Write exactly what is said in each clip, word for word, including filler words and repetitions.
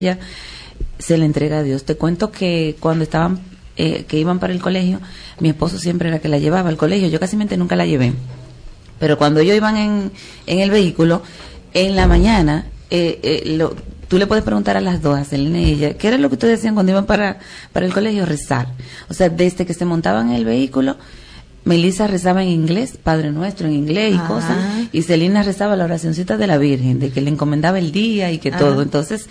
ella se le entrega a Dios. Te cuento que cuando estaban, eh, que iban para el colegio, mi esposo siempre era que la llevaba al colegio. Yo casi nunca la llevé. Pero cuando ellos iban en, en el vehículo, en la mañana, eh, eh, lo, tú le puedes preguntar a las dos, a Selena y ella, ¿qué era lo que ustedes decían cuando iban para, para el colegio? Rezar. O sea, desde que se montaban en el vehículo, Melissa rezaba en inglés, Padre Nuestro en inglés y ah. cosas, y Selena rezaba la oracioncita de la Virgen, de que le encomendaba el día y que ah. todo. Entonces,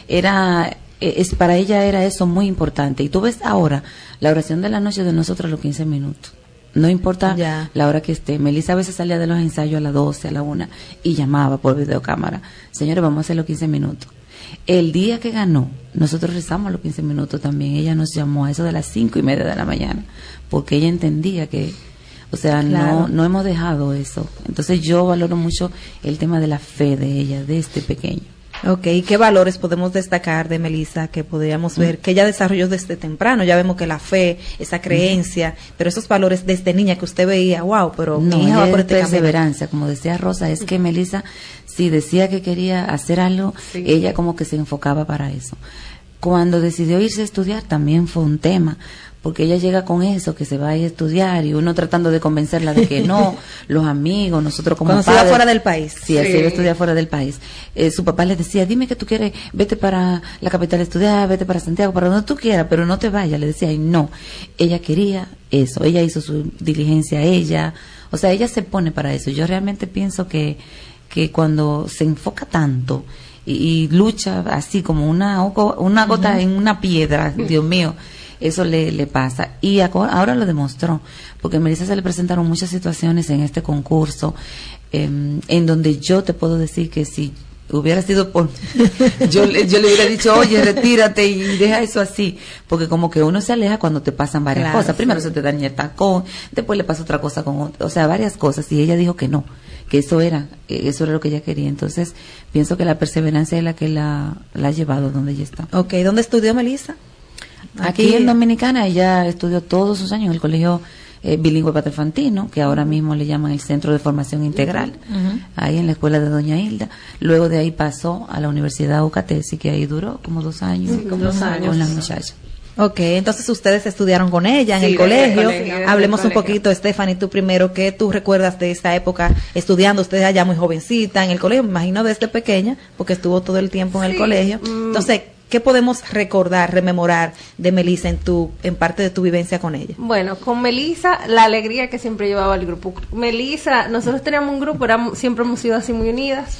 era, es, para ella era eso muy importante. Y tú ves ahora la oración de la noche de nosotros a los quince minutos. No importa ya. la hora que esté. Melissa a veces salía de los ensayos a las doce, a la una, y llamaba por videocámara. Señores, vamos a hacer los quince minutos. El día que ganó, nosotros rezamos los quince minutos también. Ella nos llamó a eso de las cinco y media de la mañana, porque ella entendía que, o sea, claro. no, no hemos dejado eso. Entonces yo valoro mucho el tema de la fe de ella, de este pequeño. Ok, ¿y qué valores podemos destacar de Melissa que podríamos ver que ella desarrolló desde temprano? Ya vemos que la fe, esa creencia, uh-huh. pero esos valores desde niña que usted veía, wow, pero no, mi hija va por este perseverancia, camino. Como decía Rosa, es que Melissa, si decía que quería hacer algo, sí. ella como que se enfocaba para eso. Cuando decidió irse a estudiar también fue un tema, porque ella llega con eso, que se va a ir a estudiar, y uno tratando de convencerla de que no, los amigos, nosotros como Cuando padres. Se iba fuera del país. Sí, así iba a estudiar fuera del país. Eh, su papá le decía, dime que tú quieres, vete para la capital a estudiar, vete para Santiago, para donde tú quieras, pero no te vayas. Le decía, y no, ella quería eso, ella hizo su diligencia, ella, o sea, ella se pone para eso. Yo realmente pienso que, que cuando se enfoca tanto y, y lucha así como una, una gota uh-huh. en una piedra, Dios mío, eso le, le pasa. Y ahora lo demostró, porque a Melissa se le presentaron muchas situaciones en este concurso, eh, en donde yo te puedo decir que si hubiera sido por... yo, yo le hubiera dicho, oye, retírate y deja eso así, porque como que uno se aleja cuando te pasan varias claro, cosas. Primero sí. se te daña el tacón, después le pasa otra cosa con otra, o sea, varias cosas, y ella dijo que no, que eso era, eso era lo que ella quería. Entonces, pienso que la perseverancia es la que la, la ha llevado donde ella está. Ok, ¿dónde estudió Melissa? Aquí, Aquí en Dominicana. Ella estudió todos sus años en el colegio eh, bilingüe Patrofantino, que ahora mismo le llaman el Centro de Formación Integral, uh-huh. ahí en la escuela de Doña Hilda. Luego de ahí pasó a la Universidad Ucatesi, que ahí duró como dos años, sí, como dos años con la muchacha. Ok, entonces ustedes estudiaron con ella en sí, el colegio. colegio Hablemos un colegio. poquito, Stephanie, tú primero, ¿qué tú recuerdas de esta época estudiando? Usted allá muy jovencita en el colegio, me imagino desde pequeña, porque estuvo todo el tiempo en sí. el colegio. Mm. Entonces, ¿qué podemos recordar, rememorar de Melissa en tu, en parte de tu vivencia con ella? Bueno, con Melissa, la alegría que siempre llevaba el grupo. Melissa, nosotros teníamos un grupo, éramos, siempre hemos sido así muy unidas,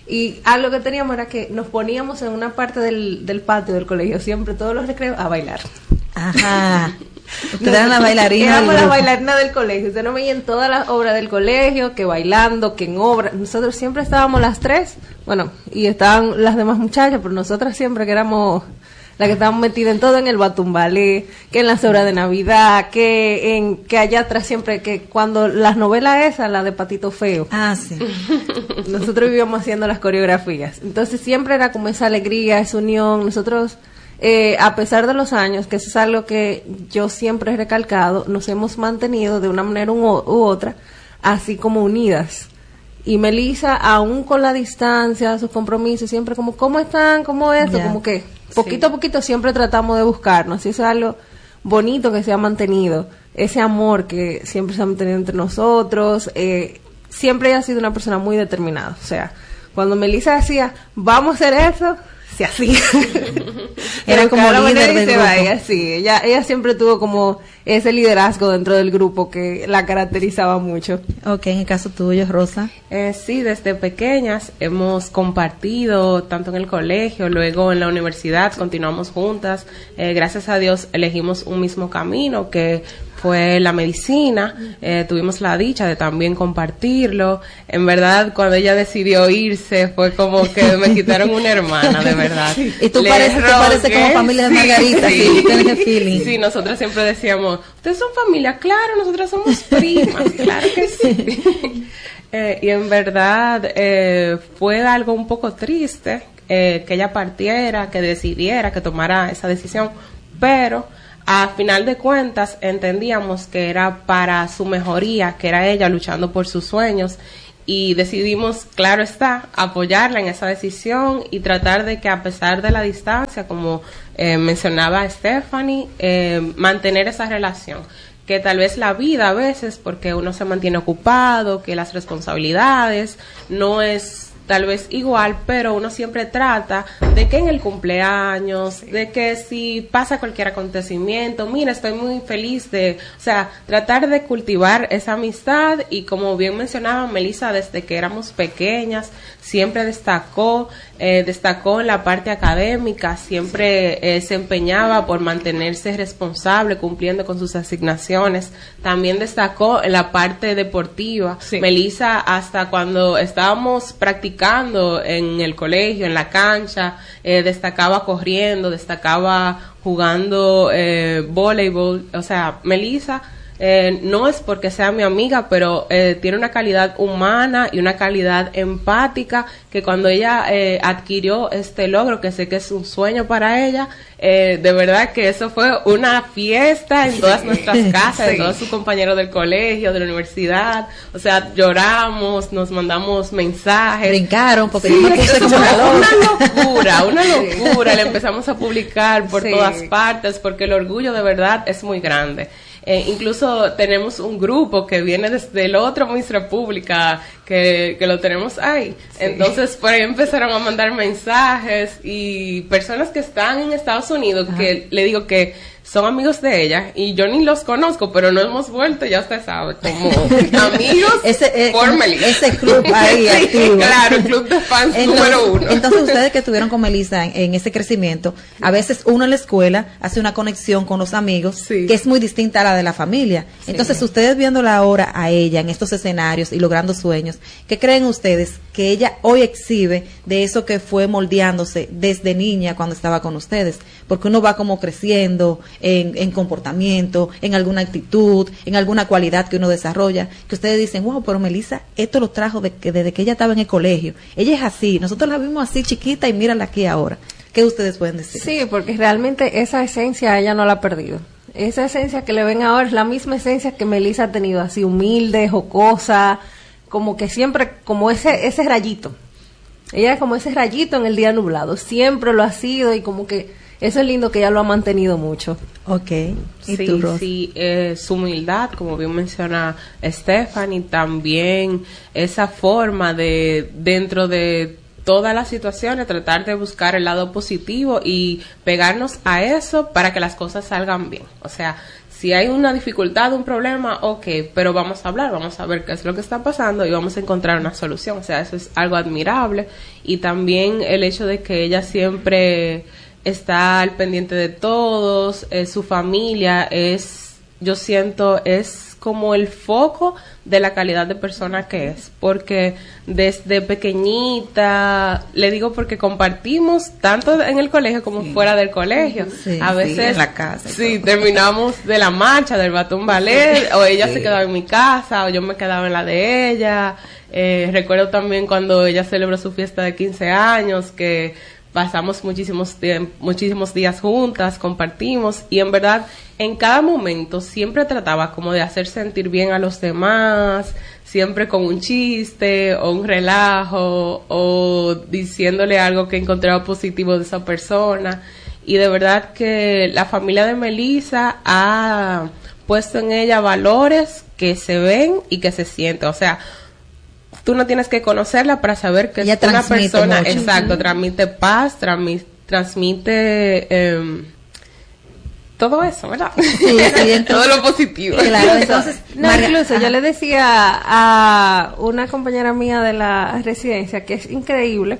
y algo que teníamos era que nos poníamos en una parte del, del patio del colegio, siempre todos los recreos, a bailar. Ajá. Usted era la bailarina. Éramos la bailarina del colegio. Usted no veía en todas las obras del colegio, que bailando, que en obras. Nosotros siempre estábamos las tres, bueno, y estaban las demás muchachas, pero nosotras siempre que éramos las que estábamos metidas en todo, en el batumbalé, que en las obras de Navidad, que en que allá atrás siempre, que cuando las novelas esas, la de Patito Feo. Ah, sí. Nosotros vivíamos haciendo las coreografías. Entonces siempre era como esa alegría, esa unión. Nosotros... Eh, a pesar de los años, que eso es algo que yo siempre he recalcado, nos hemos mantenido de una manera u, u otra, así como unidas. Y Melissa, aún con la distancia, sus compromisos, siempre como, ¿cómo están? ¿Cómo esto? Yeah. Como que poquito sí. a poquito siempre tratamos de buscarnos. Y eso es algo bonito que se ha mantenido. Ese amor que siempre se ha mantenido entre nosotros. Eh, siempre ella ha sido una persona muy determinada. O sea, cuando Melissa decía, vamos a hacer eso, se hacía. Era como líder del grupo. Vaya, sí, ella, ella siempre tuvo como ese liderazgo dentro del grupo que la caracterizaba mucho. Ok, en el caso tuyo, Rosa. Eh, sí, desde pequeñas hemos compartido tanto en el colegio, luego en la universidad, continuamos juntas. Eh, gracias a Dios elegimos un mismo camino que fue la medicina. Eh, tuvimos la dicha de también compartirlo. En verdad, cuando ella decidió irse, fue como que me quitaron una hermana, de verdad. Y tú pareces parece como familia de Margarita, sí, sí, tienes el feeling. Sí, nosotros siempre decíamos, ustedes son familia, claro, nosotras somos primas, claro que sí. eh, y en verdad eh, fue algo un poco triste eh, que ella partiera, que decidiera, que tomara esa decisión, pero a final de cuentas entendíamos que era para su mejoría, que era ella luchando por sus sueños, y decidimos, claro está, apoyarla en esa decisión y tratar de que a pesar de la distancia, como eh, mencionaba Stephanie, eh, mantener esa relación. Que tal vez la vida a veces, porque uno se mantiene ocupado, que las responsabilidades no es tal vez igual, pero uno siempre trata de que en el cumpleaños, sí. de que si pasa cualquier acontecimiento, mira, estoy muy feliz de, o sea, tratar de cultivar esa amistad y como bien mencionaba Melissa, desde que éramos pequeñas, siempre destacó, eh, destacó en la parte académica, siempre eh, se empeñaba por mantenerse responsable, cumpliendo con sus asignaciones, también destacó en la parte deportiva, sí. Melissa hasta cuando estábamos practicando en el colegio, en la cancha, eh, destacaba corriendo, destacaba jugando eh, voleibol, o sea, Melissa eh, no es porque sea mi amiga, pero eh, tiene una calidad humana y una calidad empática que cuando ella eh, adquirió este logro, que sé que es un sueño para ella, eh, de verdad que eso fue una fiesta en todas nuestras casas, sí. en todos sus compañeros del colegio, de la universidad, o sea, lloramos, nos mandamos mensajes. Brincaron, porque sí, yo me puse como una loca. Una locura, una locura, le empezamos a publicar por sí. todas partes, porque el orgullo de verdad es muy grande. Eh, incluso tenemos un grupo que viene desde el otro Miss República, que, que lo tenemos ahí. Sí. Entonces, por ahí empezaron a mandar mensajes y personas que están en Estados Unidos, ajá. que le digo que son amigos de ella y yo ni los conozco, pero no hemos vuelto, ya usted sabe, como amigos ese, eh, por Melissa. Ese club ahí sí, activo. Claro, el club de fans entonces, número uno. Entonces ustedes que estuvieron con Melissa en, en ese crecimiento, a veces uno en la escuela hace una conexión con los amigos sí. que es muy distinta a la de la familia. Sí. Entonces ustedes viéndola ahora a ella en estos escenarios y logrando sueños, ¿qué creen ustedes que ella hoy exhibe de eso que fue moldeándose desde niña cuando estaba con ustedes? Porque uno va como creciendo en, en comportamiento, en alguna actitud, en alguna cualidad que uno desarrolla, que ustedes dicen, wow, pero Melissa, esto lo trajo de que, desde que ella estaba en el colegio. Ella es así, nosotros la vimos así chiquita y mírala aquí ahora. ¿Qué ustedes pueden decir? Sí, porque realmente esa esencia ella no la ha perdido. Esa esencia que le ven ahora es la misma esencia que Melissa ha tenido, así humilde, jocosa, como que siempre, como ese ese rayito. Ella es como ese rayito en el día nublado, siempre lo ha sido y como que eso es lindo que ella lo ha mantenido mucho. Ok. ¿Y sí, tú, Ros? sí, eh, su humildad, como bien menciona Stephanie, también esa forma de, dentro de todas las situaciones, tratar de buscar el lado positivo y pegarnos a eso para que las cosas salgan bien. O sea, si hay una dificultad, un problema, ok, pero vamos a hablar, vamos a ver qué es lo que está pasando y vamos a encontrar una solución. O sea, eso es algo admirable. Y también el hecho de que ella siempre está al pendiente de todos, eh, su familia es, yo siento, es como el foco de la calidad de persona que es, porque desde pequeñita, le digo porque compartimos tanto en el colegio como sí. fuera del colegio, sí, a veces sí, en la casa, sí, terminamos de la marcha, del batón ballet, o ella sí. se quedaba en mi casa, o yo me quedaba en la de ella. Eh, recuerdo también cuando ella celebró su fiesta de quince años, que pasamos muchísimos, muchísimos días juntas, compartimos y en verdad en cada momento siempre trataba como de hacer sentir bien a los demás, siempre con un chiste o un relajo o diciéndole algo que encontraba positivo de esa persona. Y de verdad que la familia de Melissa ha puesto en ella valores que se ven y que se sienten, o sea, tú no tienes que conocerla para saber que ella es una persona, mucho. exacto, uh-huh. transmite paz, transmite, transmite eh, todo eso, ¿verdad? Sí, sí, entonces, todo lo positivo. Claro, entonces, no, incluso ajá. yo le decía a una compañera mía de la residencia que es increíble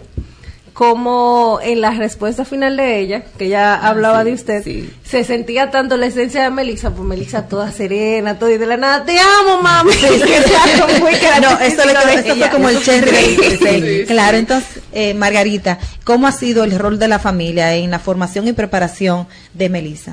como en la respuesta final de ella, que ella ah, hablaba sí, de usted, sí. se sentía tanto la esencia de Melissa, pues Melissa toda serena, todo y de la nada, te amo, mami. Sí, sí, sí. Muy no, esto, lo, esto fue como el cherry. Sí, sí, sí, claro, entonces, eh, Margarita, ¿cómo ha sido el rol de la familia en la formación y preparación de Melissa?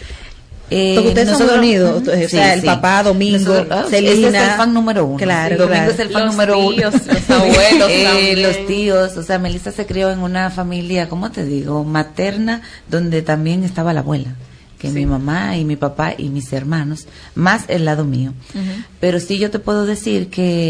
Eh, Porque ustedes nosotros, son unidos, uh-huh. o sea, sí, el sí. papá, Domingo, nosotros, Celina. Ese es el fan número uno. Claro, Domingo claro. es el fan los número tíos, uno. Los abuelos eh, los tíos, o sea, Melissa se crió en una familia, ¿cómo te digo? Materna, donde también estaba la abuela, que sí. mi mamá y mi papá y mis hermanos, más el lado mío. Uh-huh. Pero sí yo te puedo decir que,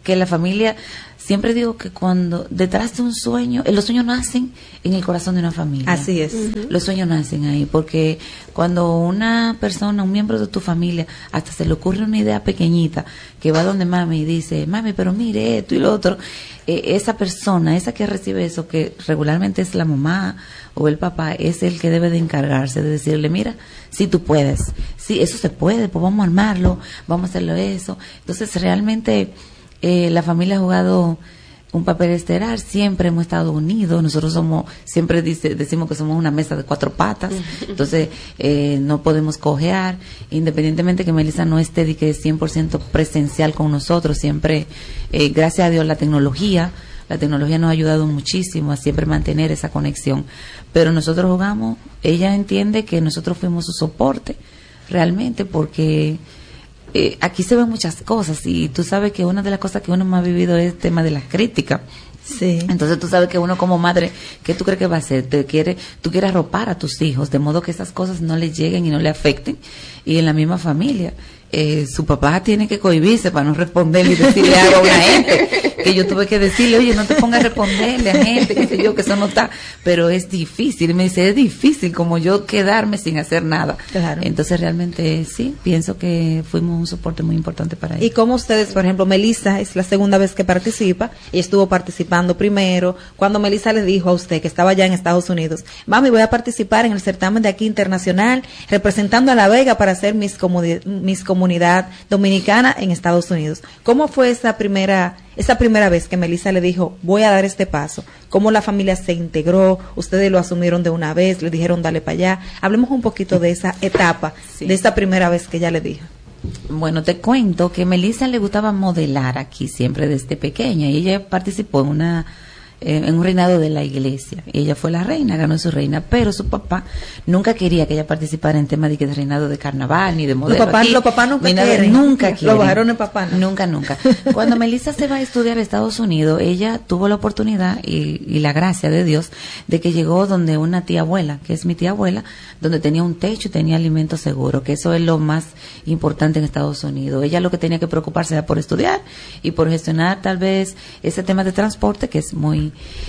que la familia, siempre digo que cuando detrás de un sueño, eh, los sueños nacen en el corazón de una familia. Así es. Uh-huh. Los sueños nacen ahí, porque cuando una persona, un miembro de tu familia, hasta se le ocurre una idea pequeñita, que va donde mami y dice, mami, pero mire esto y lo otro, eh, esa persona, esa que recibe eso, que regularmente es la mamá o el papá, es el que debe de encargarse de decirle, mira, si tú puedes, si eso se puede, pues vamos a armarlo, vamos a hacerlo eso. Entonces realmente eh, la familia ha jugado un papel estelar, siempre hemos estado unidos, nosotros somos, siempre dice, decimos que somos una mesa de cuatro patas, entonces eh, no podemos cojear, independientemente que Melissa no esté de que cien por ciento presencial con nosotros, siempre, eh, gracias a Dios, la tecnología, la tecnología nos ha ayudado muchísimo a siempre mantener esa conexión, pero nosotros jugamos, ella entiende que nosotros fuimos su soporte, realmente, porque Eh, aquí se ven muchas cosas y tú sabes que una de las cosas que uno más ha vivido es el tema de la crítica. Sí. Entonces tú sabes que uno como madre, ¿qué tú crees que va a hacer? Te quiere, tú quieres arropar a tus hijos de modo que esas cosas no le lleguen y no le afecten. Y en la misma familia, eh, su papá tiene que cohibirse para no responderle y decirle algo a una gente. Que yo tuve que decirle, oye, no te pongas a responderle a gente, qué sé yo, que eso no está. Pero es difícil. Y me dice, es difícil como yo quedarme sin hacer nada. Claro. Entonces realmente sí, pienso que fuimos un soporte muy importante para ella. ¿Y cómo ustedes, por ejemplo, Melissa es la segunda vez que participa, ella estuvo participando primero, cuando Melissa le dijo a usted que estaba ya en Estados Unidos, mami, voy a participar en el certamen de aquí internacional, representando a La Vega para hacer mis, comuni- mis comunidad dominicana en Estados Unidos. ¿Cómo fue esa primera esa primera vez que Melissa le dijo, voy a dar este paso? ¿Cómo la familia se integró? ¿Ustedes lo asumieron de una vez? ¿Le dijeron, dale para allá? Hablemos un poquito de esa etapa, sí, de esa primera vez que ella le dijo. Bueno, te cuento que Melissa le gustaba modelar aquí siempre desde pequeña y ella participó en una eh, en un reinado de la iglesia. Ella fue la reina, ganó su reina, pero su papá nunca quería que ella participara en temas de, de reinado de carnaval ni de modelo. Los papás, aquí, los papás nunca nada, quieren. Nunca quieren. Los varones papás no. Nunca, nunca. Cuando Melissa se va a estudiar a Estados Unidos, ella tuvo la oportunidad y, y la gracia de Dios de que llegó donde una tía abuela, que es mi tía abuela, donde tenía un techo y tenía alimento seguro, que eso es lo más importante en Estados Unidos. Ella lo que tenía que preocuparse era por estudiar y por gestionar tal vez ese tema de transporte, que es muy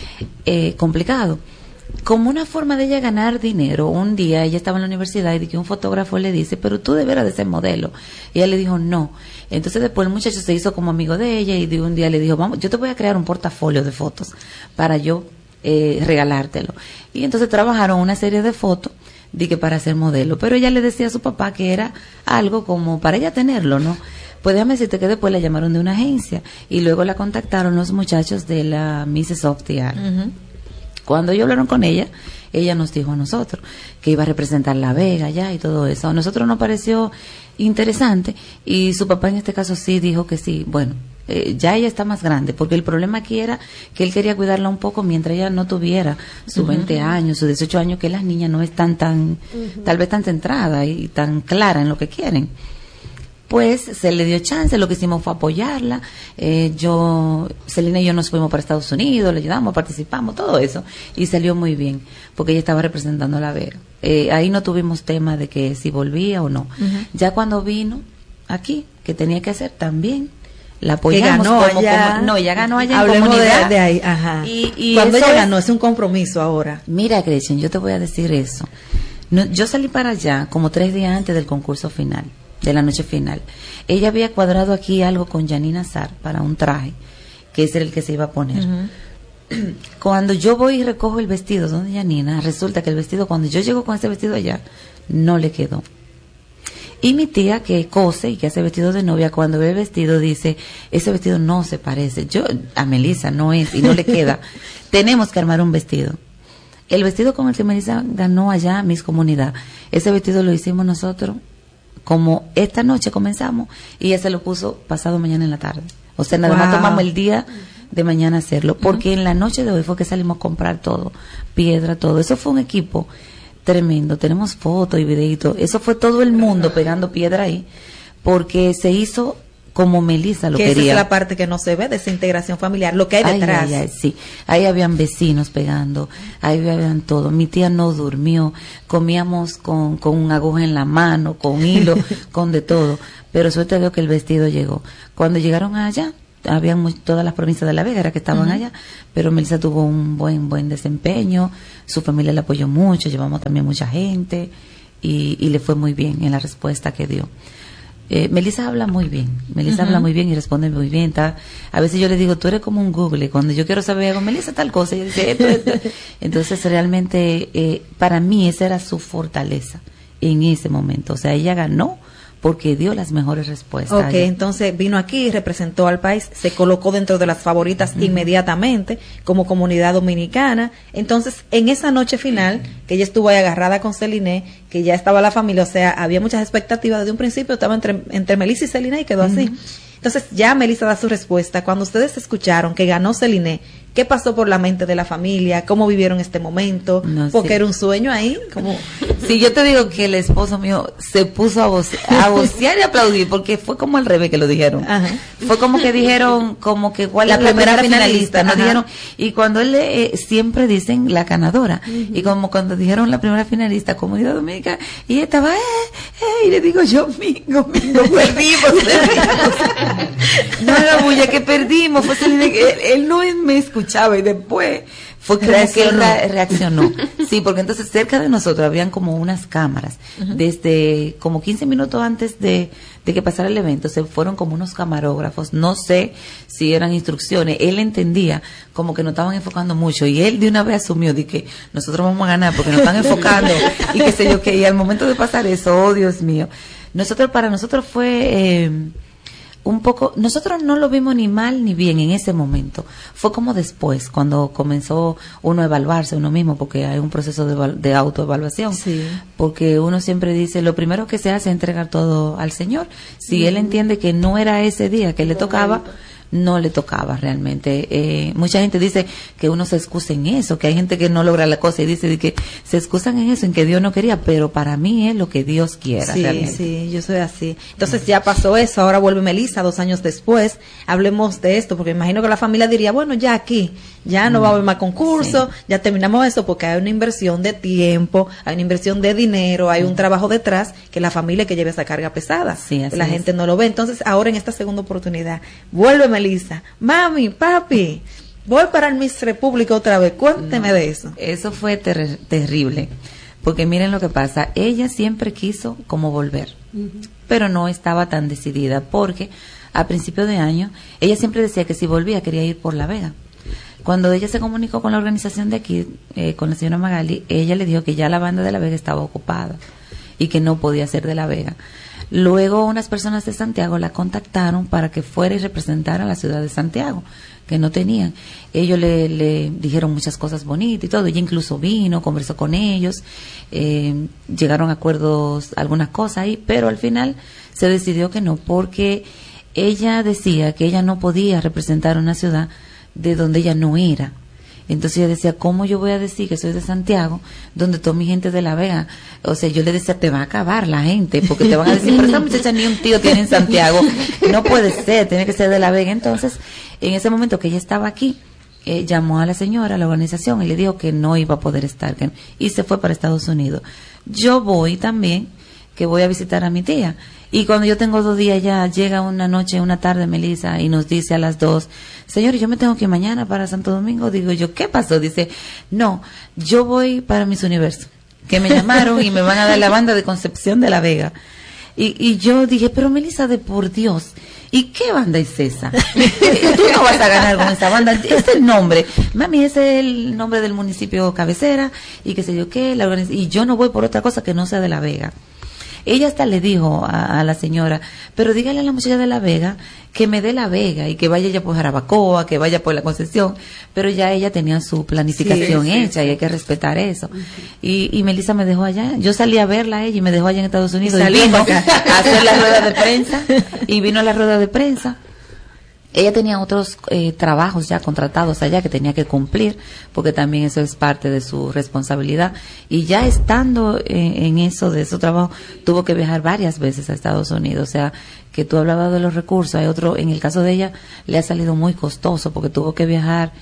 eh, complicado. Como una forma de ella ganar dinero, un día ella estaba en la universidad y de que un fotógrafo le dice, pero tú deberas de ser modelo. Y ella le dijo, no. Entonces después el muchacho se hizo como amigo de ella y de un día le dijo, vamos, yo te voy a crear un portafolio de fotos para yo eh, regalártelo. Y entonces trabajaron una serie de fotos de que para ser modelo, pero ella le decía a su papá que era algo como para ella tenerlo, ¿no? Pues déjame decirte que después la llamaron de una agencia y luego la contactaron los muchachos de la missus Optiar. Uh-huh. Cuando ellos hablaron con ella, ella nos dijo a nosotros que iba a representar La Vega ya y todo eso. A nosotros nos pareció interesante y su papá en este caso sí dijo que sí. Bueno, eh, ya ella está más grande, porque el problema aquí era que él quería cuidarla un poco mientras ella no tuviera sus uh-huh. veinte años, sus dieciocho años, que las niñas no están tan, uh-huh. tal vez tan centradas y tan claras en lo que quieren. Pues se le dio chance, lo que hicimos fue apoyarla, eh, yo, Celina y yo nos fuimos para Estados Unidos, le ayudamos, participamos, todo eso, y salió muy bien, porque ella estaba representando a La Vega. Eh, ahí no tuvimos tema de que si volvía o no. Uh-huh. Ya cuando vino aquí, que tenía que hacer también, la apoyamos. Ganó como, allá. como, no, ella ganó allá Hablemos en comunidad. De, de ahí, ajá. Y, y cuando ella es, ganó, es un compromiso ahora. Mira, Gretchen, yo te voy a decir eso. No, yo salí para allá como tres días antes del concurso final, de la noche final. Ella había cuadrado aquí algo con Janina Azar para un traje, que ese era el que se iba a poner. Uh-huh. Cuando yo voy y recojo el vestido donde Janina, resulta que el vestido, cuando yo llego con ese vestido allá, no le quedó. Y mi tía, que cose y que hace vestido de novia, cuando ve el vestido dice, ese vestido no se parece. Yo, a Melissa no es y no le queda. Tenemos que armar un vestido. El vestido con el que Melissa ganó allá, Miss Comunidad, ese vestido lo hicimos nosotros. Como esta noche comenzamos y ella se lo puso pasado mañana en la tarde. O sea, nada wow. más tomamos el día de mañana hacerlo. Porque uh-huh. en la noche de hoy fue que salimos a comprar todo, piedra, todo. Eso fue un equipo tremendo. Tenemos fotos y videitos. Eso fue todo el mundo pegando piedra ahí. Porque se hizo como Melissa lo que quería. Esa es la parte que no se ve de esa integración familiar, lo que hay detrás. Ay, ay, ay, sí, ahí habían vecinos pegando, ahí habían todo. Mi tía no durmió, comíamos con, con una aguja en la mano, con hilo, con de todo. Pero suerte dio que el vestido llegó. Cuando llegaron allá, habían muy, todas las provincias de La Vega era que estaban uh-huh. allá, pero Melissa tuvo un buen buen desempeño, su familia le apoyó mucho, llevamos también mucha gente y, y le fue muy bien en la respuesta que dio. Eh, Melissa habla muy bien, Melissa uh-huh. habla muy bien y responde muy bien. Está, a veces yo le digo, tú eres como un Google, cuando yo quiero saber, hago Melissa tal cosa, y ella dice, esto, esto. Entonces realmente eh, para mí esa era su fortaleza en ese momento, o sea, ella ganó porque dio las mejores respuestas. Ok, entonces vino aquí, representó al país, se colocó dentro de las favoritas uh-huh. inmediatamente como comunidad dominicana. Entonces, en esa noche final, que ella estuvo ahí agarrada con Celine, que ya estaba la familia, o sea, había muchas expectativas desde un principio, estaba entre, entre Melissa y Celine y quedó uh-huh. así. Entonces, ya Melissa da su respuesta. Cuando ustedes escucharon que ganó Celine, ¿qué pasó por la mente de la familia? ¿Cómo vivieron este momento? No, porque sí. era un sueño ahí. Como... Sí, yo te digo que el esposo mío se puso a vocear, a vocear y a aplaudir, porque fue como al revés que lo dijeron. Ajá. Fue como que dijeron, como que cuál la es la primera, primera finalista. finalista. Nos dijeron, y cuando él eh, siempre dicen la ganadora. Uh-huh. Y como cuando dijeron la primera finalista, Comunidad Dominicana, y estaba, eh, eh, y le digo yo, mingo, mingo, perdimos, perdimos. No era bulla que perdimos, fue Celine, él, él no me escuchaba y después fue que él reaccionó. Sí, porque entonces cerca de nosotros habían como unas cámaras. Uh-huh. Desde como quince minutos antes de, de que pasara el evento se fueron como unos camarógrafos, no sé si eran instrucciones, él entendía como que nos estaban enfocando mucho y él de una vez asumió de que nosotros vamos a ganar porque nos están enfocando y qué sé yo qué, y al momento de pasar eso, oh Dios mío, nosotros para nosotros fue... Eh, un poco, nosotros no lo vimos ni mal ni bien en ese momento, fue como después, cuando comenzó uno a evaluarse uno mismo, porque hay un proceso de, de autoevaluación, sí. porque uno siempre dice, lo primero que se hace es entregar todo al Señor, si mm. él entiende que no era ese día que le tocaba, no le tocaba realmente. Eh, mucha gente dice que uno se excusa en eso, que hay gente que no logra la cosa y dice de que se excusan en eso, en que Dios no quería, pero para mí es lo que Dios quiera. Sí, realmente. sí, yo soy así. Entonces ya pasó eso, ahora vuelve Melissa dos años después, hablemos de esto, porque imagino que la familia diría, bueno, ya aquí, ya no mm. va a haber más concursos, sí. ya terminamos eso, porque hay una inversión de tiempo, hay una inversión de dinero, hay mm. un trabajo detrás, que la familia que lleve esa carga pesada, sí, así la es. Gente no lo ve. Entonces ahora en esta segunda oportunidad, vuelve Melissa, mami, papi, voy para el Miss República otra vez, cuénteme no, de eso. Eso fue ter- terrible, porque miren lo que pasa, ella siempre quiso como volver, uh-huh. pero no estaba tan decidida, porque a principio de año, ella siempre decía que si volvía quería ir por La Vega. Cuando ella se comunicó con la organización de aquí, eh, con la señora Magali, ella le dijo que ya la banda de La Vega estaba ocupada y que no podía ser de La Vega. Luego unas personas de Santiago la contactaron para que fuera y representara a la ciudad de Santiago, que no tenían. Ellos le, le dijeron muchas cosas bonitas y todo. Ella incluso vino, conversó con ellos, eh, llegaron a acuerdos, algunas cosas ahí, pero al final se decidió que no, porque ella decía que ella no podía representar una ciudad de donde ella no era. Entonces yo decía, ¿cómo yo voy a decir que soy de Santiago, donde toda mi gente es de La Vega? O sea, yo le decía, te va a acabar la gente, porque te van a decir, pero esa muchacha ni un tío tiene en Santiago. No puede ser, tiene que ser de La Vega. Entonces, en ese momento que ella estaba aquí, eh, llamó a la señora, a la organización, y le dijo que no iba a poder estar, que, y se fue para Estados Unidos. Yo voy también, que voy a visitar a mi tía. Y cuando yo tengo dos días ya, llega una noche, una tarde, Melissa, y nos dice a las dos, señor, yo me tengo que ir mañana para Santo Domingo. Digo yo, ¿qué pasó? Dice, no, yo voy para Miss Universo, que me llamaron y me van a dar la banda de Concepción de La Vega. Y, y yo dije, pero Melissa, de por Dios, ¿y qué banda es esa? Tú no vas a ganar con esa banda, es el nombre. Mami, ese es el nombre del municipio cabecera, y qué sé yo qué, la organiz- y yo no voy por otra cosa que no sea de La Vega. Ella hasta le dijo a, a la señora, pero dígale a la muchacha de La Vega que me dé La Vega y que vaya ya por Jarabacoa, que vaya por la Concesión, pero ya ella tenía su planificación sí, sí, hecha sí. y hay que respetar eso. Uh-huh. Y, y Melissa me dejó allá, yo salí a verla a ella y me dejó allá en Estados Unidos y, y vino acá a hacer la rueda de prensa y vino a la rueda de prensa. Ella tenía otros eh, trabajos ya contratados allá que tenía que cumplir, porque también eso es parte de su responsabilidad. Y ya estando en, en eso, de su trabajo, tuvo que viajar varias veces a Estados Unidos. O sea, que tú hablabas de los recursos. Hay otro, en el caso de ella, le ha salido muy costoso, porque tuvo que viajar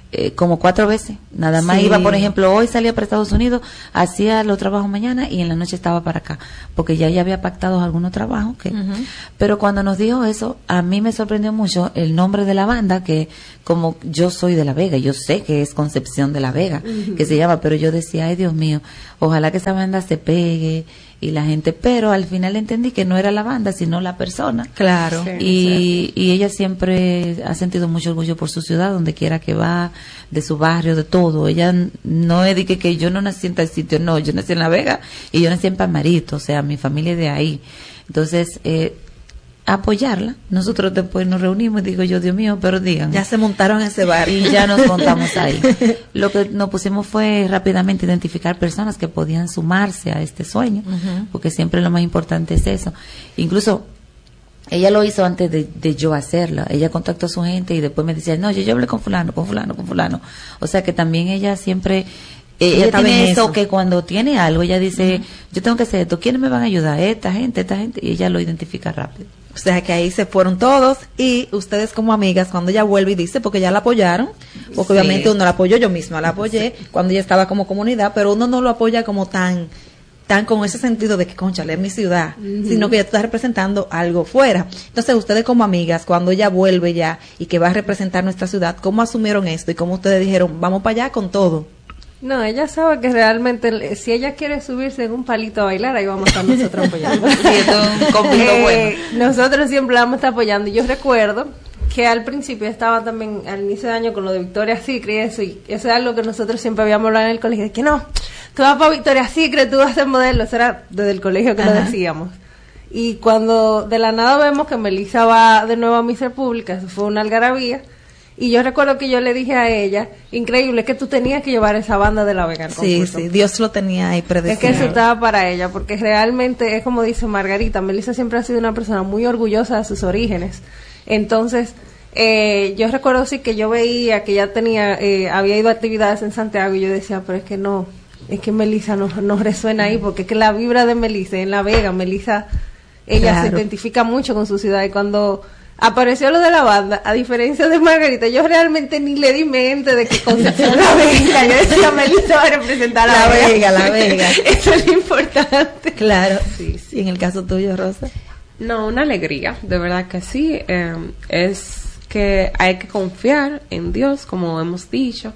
eh, como cuatro veces. Nada más Sí. iba, por ejemplo, hoy salía para Estados Unidos, hacía los trabajos mañana y en la noche estaba para acá, porque ya ya había pactado algunos trabajos. Que, Ujú. Pero cuando nos dijo eso, a mí me sorprendió mucho el nombre de la banda, que como yo soy de La Vega, yo sé que es Concepción de La Vega, que se llama, pero yo decía, ay Dios mío, ojalá que esa banda se pegue y la gente, pero al final entendí que no era la banda, sino la persona. Claro. Sí. Y, y ella siempre ha sentido mucho orgullo por su ciudad, donde quiera que va, de su barrio, de todo. Ella n- no es de que, que yo no nací en tal sitio, no, yo nací en La Vega y yo nací en Palmarito, o sea, mi familia es de ahí. Entonces, eh, apoyarla. Nosotros después nos reunimos y digo yo, Dios mío, pero digan. Ya se montaron ese bar. Y ya nos montamos ahí. Lo que nos pusimos fue rápidamente identificar personas que podían sumarse a este sueño, Ujú. porque siempre lo más importante es eso. Incluso ella lo hizo antes de, de yo hacerla. Ella contactó a su gente y después me decía, no, yo, yo hablé con fulano, con fulano, con fulano. O sea que también ella siempre... eh, Ella ella estaba tiene en eso, eso. que cuando tiene algo, ella dice, yo tengo que hacer esto, ¿quiénes me van a ayudar? Esta gente, esta gente, y ella lo identifica rápido. O sea que ahí se fueron todos y ustedes como amigas, cuando ella vuelve y dice, porque ya la apoyaron, porque Sí. obviamente uno la apoyó, yo misma la apoyé cuando ella estaba como comunidad, pero uno no lo apoya como tan tan con ese sentido de que, conchale, es mi ciudad, sino que ya tú estás representando algo fuera. Entonces, ustedes como amigas, cuando ella vuelve ya y que va a representar nuestra ciudad, ¿cómo asumieron esto y cómo ustedes dijeron, vamos para allá con todo? No, ella sabe que realmente eh, si ella quiere subirse en un palito a bailar, ahí vamos a estar nosotros apoyando. Sí, esto es un combino Eh, bueno. Nosotros siempre la vamos a estar apoyando. Y yo recuerdo que al principio estaba también al inicio de año con lo de Victoria's Secret y eso, y eso es algo que nosotros siempre habíamos hablado en el colegio, de que no, tú vas para Victoria's Secret, tú vas a ser modelo. Eso era desde el colegio que lo Ajá. decíamos. Y cuando de la nada vemos que Melissa va de nuevo a Miss República, eso fue una algarabía. Y yo recuerdo que yo le dije a ella, increíble, que tú tenías que llevar esa banda de La Vega al Sí, concurso. sí, Dios lo tenía ahí Es predestinado. que eso estaba para ella, porque realmente es como dice Margarita, Melissa siempre ha sido una persona muy orgullosa de sus orígenes. Entonces, eh, yo recuerdo sí que yo veía que ella tenía, eh, había ido a actividades en Santiago y yo decía, pero es que no, es que Melissa no, no resuena ahí, porque es que la vibra de Melissa en La Vega, Melissa, ella Claro. se identifica mucho con su ciudad y cuando apareció lo de la banda, a diferencia de Margarita, yo realmente ni le di mente de que Concepción La Vega, yo decía Melissa va a representar a La La Vega, Vega, La Vega. eso es lo importante. Claro, sí, sí. En el caso tuyo, Rosa. No, una alegría, de verdad que sí. eh, es que hay que confiar en Dios, como hemos dicho,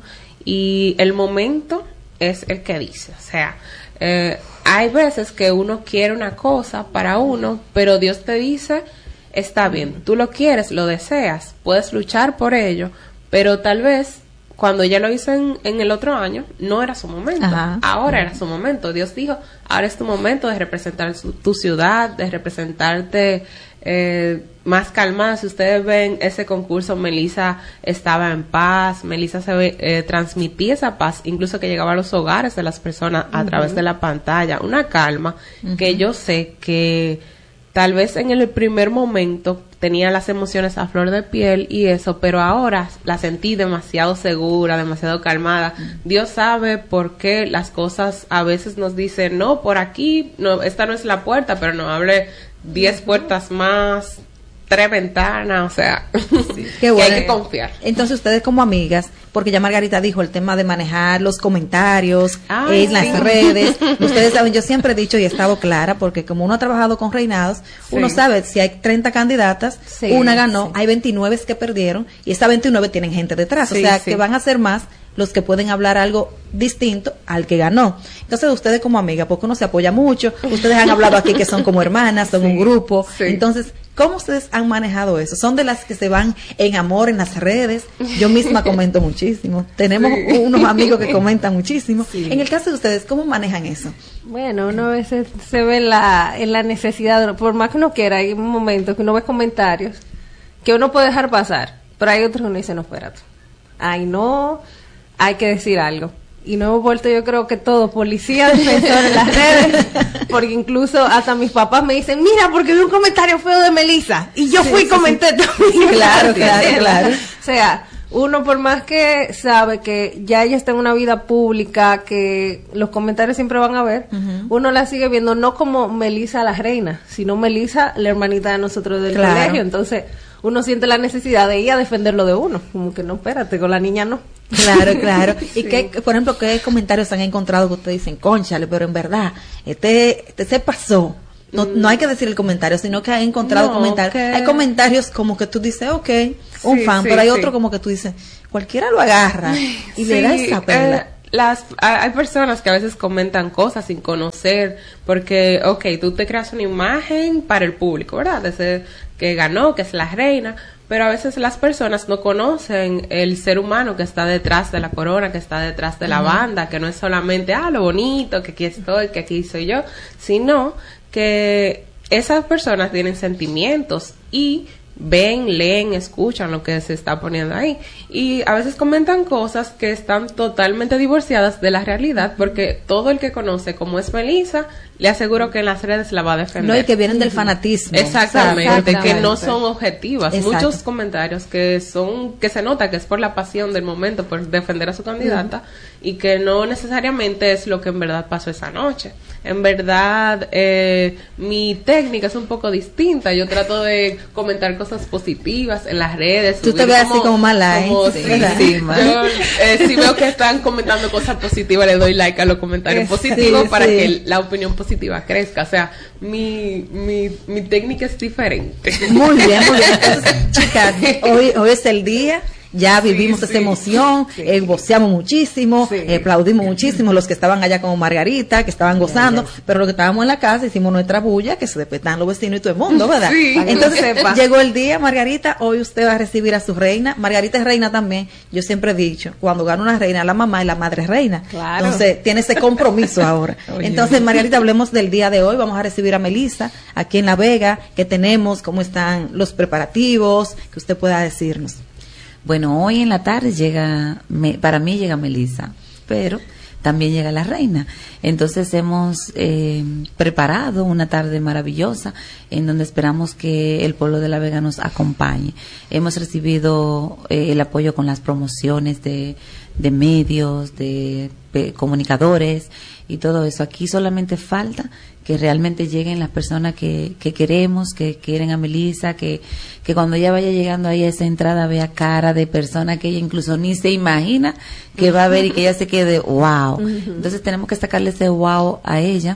y el momento es el que dice. O sea, eh, hay veces que uno quiere una cosa para uno, pero Dios te dice, está bien, tú lo quieres, lo deseas, puedes luchar por ello, pero tal vez cuando ella lo hizo en, en el otro año, no era su momento. Ajá. Ahora era su momento. Dios dijo, ahora es tu momento de representar su- tu ciudad, de representarte eh, más calmada. Si ustedes ven ese concurso, Melissa estaba en paz, Melissa se ve- eh, transmitía esa paz, incluso que llegaba a los hogares de las personas a través de la pantalla. Una calma que yo sé que tal vez en el primer momento tenía las emociones a flor de piel y eso, pero ahora la sentí demasiado segura, demasiado calmada. Dios sabe por qué las cosas a veces nos dicen, no, por aquí, no, esta no es la puerta, pero nos hable diez puertas más, tres ventanas, o sea, Qué que bueno. hay que confiar. Entonces ustedes como amigas, porque ya Margarita dijo el tema de manejar los comentarios Ay, en las sí. redes, ustedes saben, yo siempre he dicho y he estado clara, porque como uno ha trabajado con reinados, Sí. uno sabe si hay treinta candidatas, Sí, una ganó, sí. hay veintinueve que perdieron y esas veintinueve tienen gente detrás, Sí, o sea sí. que van a ser más los que pueden hablar algo distinto al que ganó. Entonces ustedes como amigas, porque uno se apoya mucho, ustedes han hablado aquí que son como hermanas, son Sí, un grupo, sí. entonces ¿cómo ustedes han manejado eso? ¿Son de las que se van en amor en las redes? Yo misma comento muchísimo. Tenemos Sí. unos amigos que comentan muchísimo. Sí. En el caso de ustedes, ¿cómo manejan eso? Bueno, uno a veces se ve en la, en la necesidad, por más que uno quiera, hay un momento que uno ve comentarios que uno puede dejar pasar, pero hay otros que uno dice, no, espérate, ay no, hay que decir algo. Y no hemos vuelto, yo creo que todo, policía, defensor en las redes, porque incluso hasta mis papás me dicen, mira, porque vi un comentario feo de Melissa, y yo Sí, fui y sí, comenté también. Claro, claro, claro. O sea, uno por más que sabe que ya ella está en una vida pública, que los comentarios siempre van a ver, Ujú. uno la sigue viendo no como Melissa la reina, sino Melissa la hermanita de nosotros del Claro. colegio. Entonces, uno siente la necesidad de ir a defenderlo de uno. Como que no, espérate, con la niña no. Claro, claro. Y sí. que, por ejemplo, ¿qué comentarios han encontrado que ustedes dicen, cónchale, pero en verdad, este, este se pasó? No, no hay que decir el comentario, sino que hay encontrado no, comentarios. Que... Hay comentarios como que tú dices, ok, un sí, fan, sí, pero hay sí. otro como que tú dices, cualquiera lo agarra y sí, le da esa perla. Eh, las, hay personas que a veces comentan cosas sin conocer, porque, ok, tú te creas una imagen para el público, ¿verdad? De ese que ganó, que es la reina, pero a veces las personas no conocen el ser humano que está detrás de la corona, que está detrás de la uh-huh. banda, que no es solamente, ah, lo bonito, que aquí estoy, que aquí soy yo, sino que esas personas tienen sentimientos y ven, leen, escuchan lo que se está poniendo ahí y a veces comentan cosas que están totalmente divorciadas de la realidad, porque todo el que conoce como es Melissa, le aseguro que en las redes la va a defender. No, y que vienen del fanatismo. Exactamente, Exactamente. que no son objetivas. Exacto. Muchos comentarios que son, que se nota que es por la pasión del momento, por defender a su candidata, uh-huh. y que no necesariamente es lo que en verdad pasó esa noche. En verdad, eh, mi técnica es un poco distinta. Yo trato de comentar cosas positivas en las redes. Tú te ves como, así como mala, ¿eh? Como, sí, sí, sí, yo, eh, si veo que están comentando cosas positivas, le doy like a los comentarios positivos sí, para sí. que la opinión positiva crezca. O sea, mi, mi, mi técnica es diferente. Muy bien, muy bien. Entonces, chicas, hoy, hoy es el día. Ya vivimos sí, esa sí, emoción, sí. eh, voceamos muchísimo, sí. eh, aplaudimos muchísimo, los que estaban allá como Margarita, que estaban gozando, sí, sí. pero los que estábamos en la casa hicimos nuestra bulla, que se despertaban los vecinos y todo el mundo, ¿verdad? Sí, entonces llegó el día, Margarita, hoy usted va a recibir a su reina. Margarita es reina también. Yo siempre he dicho, cuando gana una reina, la mamá y la madre es reina. Claro. Entonces tiene ese compromiso ahora. Entonces, Margarita, hablemos del día de hoy. Vamos a recibir a Melissa aquí en La Vega. ¿Qué tenemos? ¿Cómo están los preparativos? Que usted pueda decirnos. Bueno, hoy en la tarde llega, me, para mí llega Melissa, pero también llega la reina. Entonces hemos eh, preparado una tarde maravillosa en donde esperamos que el pueblo de La Vega nos acompañe. Hemos recibido eh, el apoyo con las promociones de, de medios, de, de comunicadores y todo eso. Aquí solamente falta que realmente lleguen las personas que, que queremos, que quieren a Melissa, que, que cuando ella vaya llegando ahí a esa entrada vea cara de persona que ella incluso ni se imagina que va a ver y que ella se quede wow. Entonces tenemos que sacarle ese wow a ella.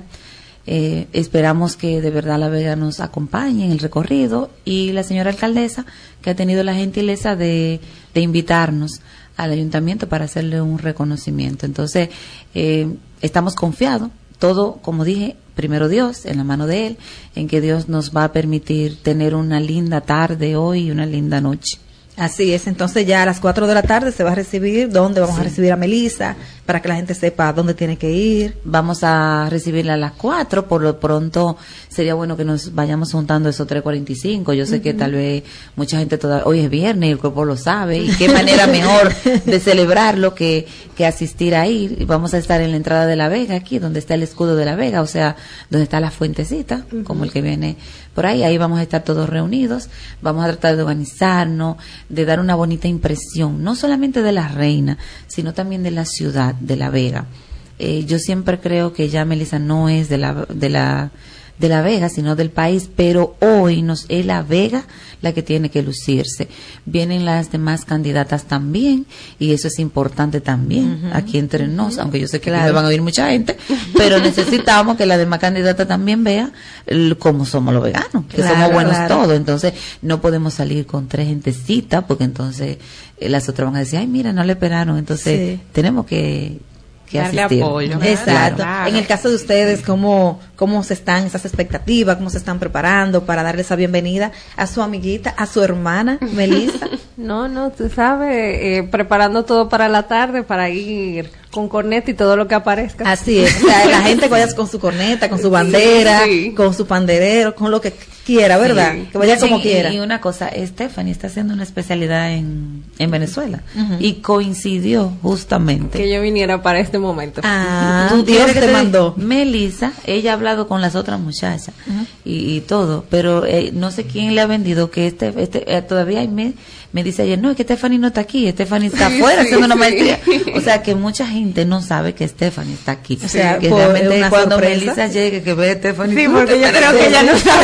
Eh, esperamos que de verdad La Vega nos acompañe en el recorrido y la señora alcaldesa que ha tenido la gentileza de, de invitarnos al ayuntamiento para hacerle un reconocimiento. Entonces eh, estamos confiados. Todo, como dije, primero Dios, en la mano de Él, en que Dios nos va a permitir tener una linda tarde hoy y una linda noche. Así es, entonces ya a las cuatro de la tarde se va a recibir, ¿dónde vamos sí. a recibir a Melissa? Para que la gente sepa dónde tiene que ir. Vamos a recibirla a las cuatro, por lo pronto sería bueno que nos vayamos juntando esos tres cuarenta y cinco. Yo sé uh-huh. que tal vez mucha gente todavía, hoy es viernes y el cuerpo lo sabe, y qué manera mejor de celebrarlo que, que asistir ahí. Vamos a estar en la entrada de La Vega, aquí donde está el escudo de La Vega, o sea, donde está la fuentecita, uh-huh. como el que viene por ahí. Ahí vamos a estar todos reunidos, vamos a tratar de organizarnos, de dar una bonita impresión, no solamente de la reina, sino también de la ciudad de La Vega. Eh, yo siempre creo que ya Melissa no es de la de la de La Vega, sino del país, pero hoy nos es La Vega la que tiene que lucirse. Vienen las demás candidatas también, y eso es importante también, uh-huh. aquí entre nos, aunque yo sé que claro. van a oír mucha gente, pero necesitamos que la demás candidata también vea el, cómo somos los veganos, que claro, somos buenos claro. todos. Entonces no podemos salir con tres gentecitas, porque entonces eh, las otras van a decir, ay, mira, no le esperaron. Entonces sí. tenemos que que darle asistir. apoyo. Exacto. Claro. En el caso de ustedes, ¿cómo, cómo se están esas expectativas? ¿Cómo se están preparando para darle esa bienvenida a su amiguita, a su hermana, Melissa? No, no, tú sabes, eh, preparando todo para la tarde, para ir con corneta y todo lo que aparezca. Así es, o sea, la gente vaya con su corneta, con su bandera, sí, sí. con su panderero, con lo que quiera, ¿verdad? Sí. Que vaya sí, como quiera. Y una cosa, Stephanie está haciendo una especialidad en, en Venezuela, uh-huh. y coincidió justamente que yo viniera para este momento. Ah, ¿tú Dios te, te mandó? Melissa, ella ha hablado con las otras muchachas, uh-huh. y, y todo, pero eh, no sé quién le ha vendido que este, este eh, todavía hay me, me dice ayer, no, es que Stephanie no está aquí, Stephanie está sí, afuera sí, haciendo una maestría. Sí. O sea, que mucha gente no sabe que Stephanie está aquí. O sea, que por realmente una cuando sorpresa. Melissa llegue, que ve a Stephanie. Sí, porque yo creo que ella no sabía.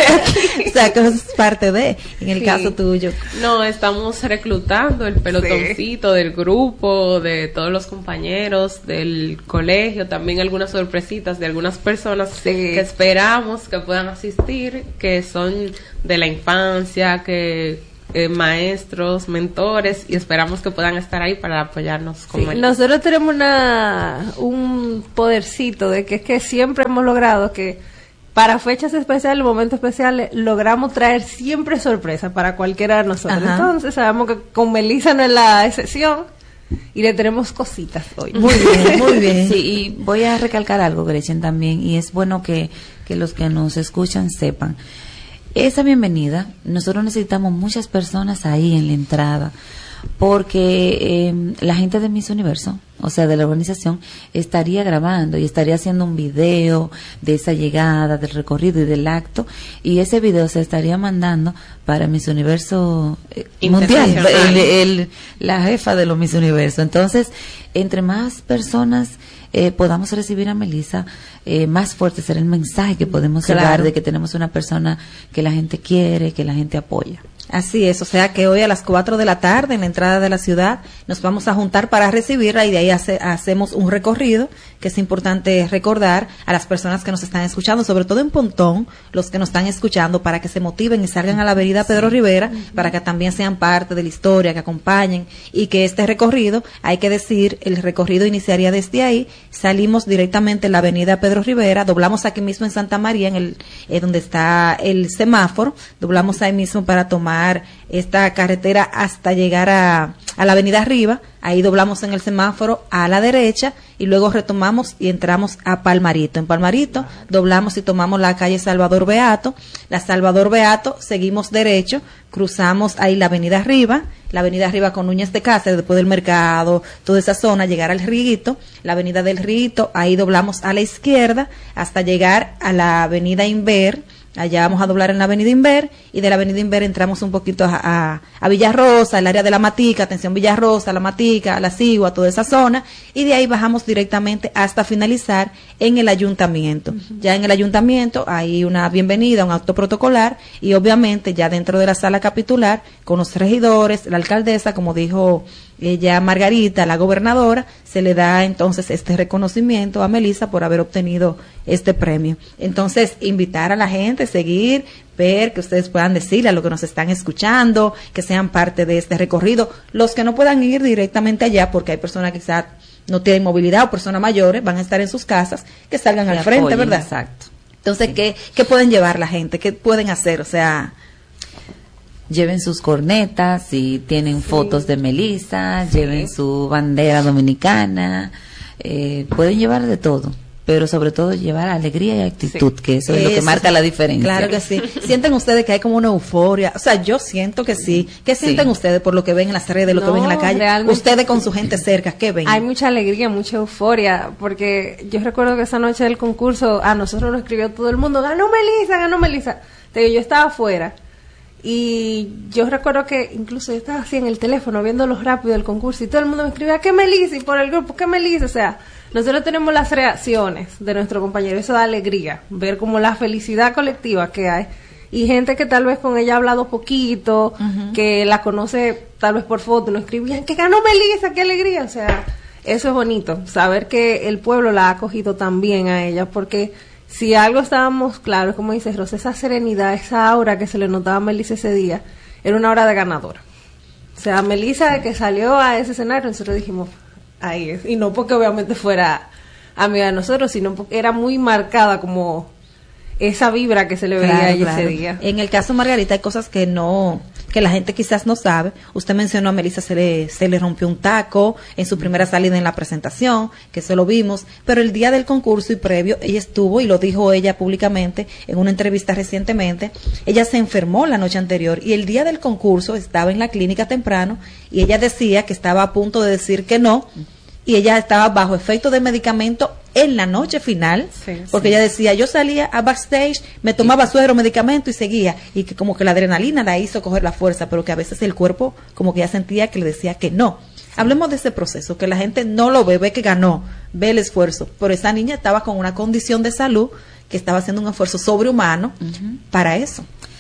O sea, que es parte de, en el sí. caso tuyo. No, estamos reclutando el pelotoncito sí. del grupo, de todos los compañeros del colegio, también algunas sorpresitas de algunas personas sí. que esperamos que puedan asistir, que son de la infancia, que eh, maestros, mentores, y esperamos que puedan estar ahí para apoyarnos con sí. Nosotros tenemos una un podercito de que es que siempre hemos logrado que para fechas especiales, momentos especiales, logramos traer siempre sorpresa para cualquiera de nosotros. Ajá. Entonces sabemos que con Melissa no es la excepción y le tenemos cositas hoy. Muy bien, muy bien. Sí, y voy a recalcar algo, Gretchen, también, y es bueno que, que los que nos escuchan sepan. Esa bienvenida, nosotros necesitamos muchas personas ahí en la entrada, porque eh, la gente de Miss Universo, o sea, de la organización, estaría grabando y estaría haciendo un video de esa llegada, del recorrido y del acto, y ese video se estaría mandando para Miss Universo eh, Mundial, el, el, la jefa de los Miss Universo. Entonces, entre más personas eh, podamos recibir a Melissa, eh, más fuerte será el mensaje que podemos claro. llevar de que tenemos una persona que la gente quiere, que la gente apoya. Así es, o sea que hoy a las cuatro de la tarde en la entrada de la ciudad nos vamos a juntar para recibirla y de ahí hace, hacemos un recorrido que es importante recordar a las personas que nos están escuchando, sobre todo en Pontón, los que nos están escuchando, para que se motiven y salgan a la avenida Pedro Rivera, para que también sean parte de la historia, que acompañen, y que este recorrido, hay que decir, el recorrido iniciaría desde ahí, salimos directamente en la avenida Pedro Rivera, doblamos aquí mismo en Santa María, en el eh, donde está el semáforo, doblamos ahí mismo para tomar esta carretera hasta llegar a, a la avenida Arriba, ahí doblamos en el semáforo a la derecha y luego retomamos y entramos a Palmarito. En Palmarito doblamos y tomamos la calle Salvador Beato, la Salvador Beato, seguimos derecho, cruzamos ahí la avenida Arriba, la avenida Arriba con Núñez de Cáceres, después del mercado, toda esa zona, llegar al Riguito, la avenida del Riguito, ahí doblamos a la izquierda hasta llegar a la avenida Inver. Allá vamos a doblar en la avenida Inver y de la avenida Inver entramos un poquito a, a, a Villarrosa, el área de la Matica, atención Villarrosa, la Matica, la Sigua, toda esa zona, y de ahí bajamos directamente hasta finalizar en el ayuntamiento. Uh-huh. Ya en el ayuntamiento hay una bienvenida, un acto protocolar y obviamente ya dentro de la sala capitular con los regidores, la alcaldesa, como dijo ella Margarita, la gobernadora, se le da entonces este reconocimiento a Melissa por haber obtenido este premio. Entonces, invitar a la gente, seguir, ver, que ustedes puedan decirle a los que nos están escuchando, que sean parte de este recorrido. Los que no puedan ir directamente allá, porque hay personas que quizás no tienen movilidad o personas mayores, van a estar en sus casas, que salgan al frente, apoyen, ¿verdad? Exacto. Entonces, sí. ¿qué, ¿qué pueden llevar la gente? ¿Qué pueden hacer? O sea... Lleven sus cornetas, si tienen sí. fotos de Melissa, sí. lleven su bandera dominicana, eh, pueden llevar de todo, pero sobre todo llevar alegría y actitud, sí. que eso es eso, lo que marca la diferencia. Claro que sí. ¿Sienten ustedes que hay como una euforia? O sea, yo siento que sí. ¿Qué sienten sí. ustedes por lo que ven en las redes, lo no, que ven en la calle? Ustedes con su gente cerca, ¿qué ven? Hay mucha alegría, mucha euforia, porque yo recuerdo que esa noche del concurso, a nosotros nos escribió todo el mundo, ganó Melissa, ganó Melissa. Te digo, yo estaba afuera. Y yo recuerdo que incluso yo estaba así en el teléfono viéndolo rápido el concurso y todo el mundo me escribía, ¿qué Melissa? Y por el grupo, ¿qué Melissa? O sea, nosotros tenemos las reacciones de nuestro compañero, eso da alegría, ver como la felicidad colectiva que hay. Y gente que tal vez con ella ha hablado poquito, uh-huh. que la conoce tal vez por foto, nos escribían, que ganó Melissa, qué alegría. O sea, eso es bonito, saber que el pueblo la ha acogido tan bien a ella, porque... Si algo estábamos claros, como dices, Rosa, esa serenidad, esa aura que se le notaba a Melissa ese día, era una aura de ganadora. O sea, Melissa que salió a ese escenario, nosotros dijimos, ahí es. Y no porque obviamente fuera amiga de nosotros, sino porque era muy marcada como esa vibra que se le veía claro, ahí claro. ese día. En el caso de Margarita hay cosas que no... que la gente quizás no sabe. Usted mencionó a Melissa, se le, se le rompió un taco en su primera salida en la presentación, que eso lo vimos, pero el día del concurso y previo, ella estuvo, y lo dijo ella públicamente en una entrevista recientemente, ella se enfermó la noche anterior, y el día del concurso estaba en la clínica temprano, y ella decía que estaba a punto de decir que no, y ella estaba bajo efecto de medicamento en la noche final, sí, porque sí. ella decía, yo salía a backstage, me tomaba sí. suero, medicamento y seguía, y que como que la adrenalina la hizo coger la fuerza, pero que a veces el cuerpo como que ya sentía que le decía que no. Sí. Hablemos de ese proceso, que la gente no lo ve, ve que ganó, ve el esfuerzo, pero esa niña estaba con una condición de salud que estaba haciendo un esfuerzo sobrehumano uh-huh. para eso.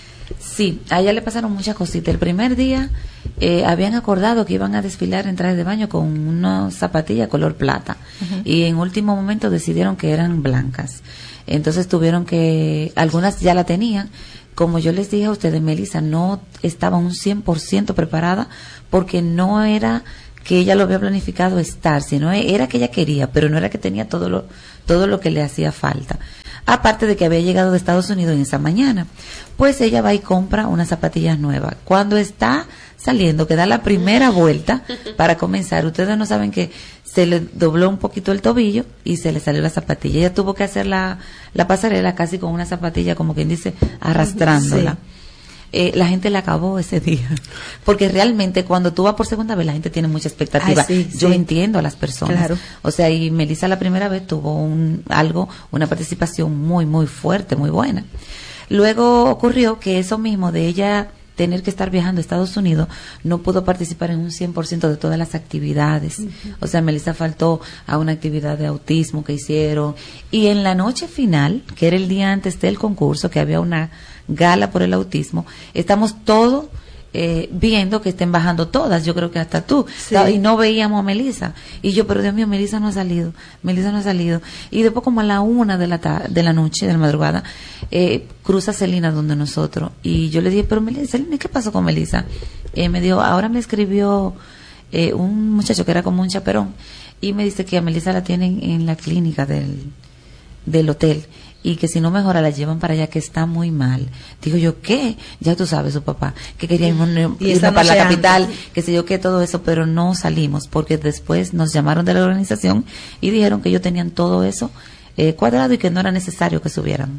Sí, a ella le pasaron muchas cositas. El primer día eh, habían acordado que iban a desfilar en traje de baño con una zapatilla color plata uh-huh. y en último momento decidieron que eran blancas. Entonces tuvieron que, algunas ya la tenían. Como yo les dije a ustedes, Melissa no estaba un cien por ciento preparada porque no era que ella lo había planificado estar, sino era que ella quería, pero no era que tenía todo lo, todo lo que le hacía falta. Aparte de que había llegado de Estados Unidos en esa mañana, pues ella va y compra unas zapatillas nuevas. Cuando está saliendo, que da la primera vuelta para comenzar, ustedes no saben que se le dobló un poquito el tobillo y se le salió la zapatilla. Ella tuvo que hacer la, la pasarela casi con una zapatilla, como quien dice, arrastrándola. Sí. Eh, la gente la acabó ese día, porque realmente cuando tú vas por segunda vez la gente tiene mucha expectativa. Ay, sí, yo sí. entiendo a las personas, claro. O sea, y Melissa la primera vez tuvo un algo, una participación muy muy fuerte, muy buena. Luego ocurrió que eso mismo de ella tener que estar viajando a Estados Unidos, no pudo participar en un cien por ciento de todas las actividades. Uh-huh. O sea, Melissa faltó a una actividad de autismo que hicieron. Y en la noche final, que era el día antes del concurso, que había una gala por el autismo, estamos todos eh, viendo que estén bajando todas, yo creo que hasta tú, sí. Y no veíamos a Melissa, y yo, pero Dios mío, Melissa no ha salido, Melissa no ha salido, y después como a la una de la ta- de la noche, de la madrugada, eh, cruza Celina donde nosotros, y yo le dije, pero Melissa, Celina, ¿qué pasó con Melissa? Eh, me dijo, ahora me escribió eh, un muchacho que era como un chaperón, y me dice que a Melissa la tienen en la clínica del, del hotel, y que si no mejora la llevan para allá, que está muy mal. Digo yo, ¿qué? Ya tú sabes, su papá, que quería irnos, irnos para la capital, antes. Que sé yo qué, todo eso, pero no salimos, porque después nos llamaron de la organización y dijeron que ellos tenían todo eso eh, cuadrado y que no era necesario que subieran.